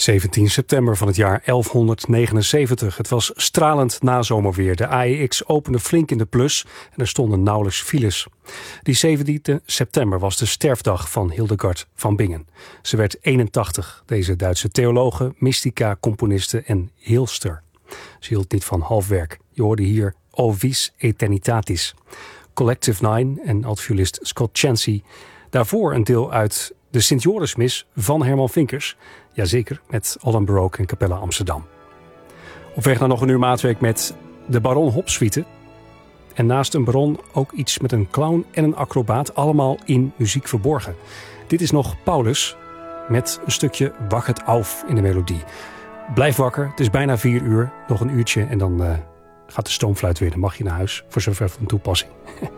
17 september van het jaar 1179. Het was stralend nazomerweer. De AEX opende flink in de plus en er stonden nauwelijks files. Die 17 september was de sterfdag van Hildegard van Bingen. Ze werd 81, deze Duitse theologe, mystica, componiste en heelster. Ze hield niet van halfwerk. Je hoorde hier O Vis Eternitatis. Collective 9 en altviolist Scott Chansey. Daarvoor een deel uit de Sint-Jorismis van Herman Vinkers. Jazeker, met Allan Baroque en Capella Amsterdam. Op weg naar nog een uur maatwerk met de Baron Hop Suite. En naast een baron ook iets met een clown en een acrobaat. Allemaal in muziek verborgen. Dit is nog Paulus met een stukje Wacht auf in de melodie. Blijf wakker, het is bijna 4 uur. Nog een uurtje en dan gaat de stoomfluit weer. Dan mag je naar huis, voor zover van toepassing.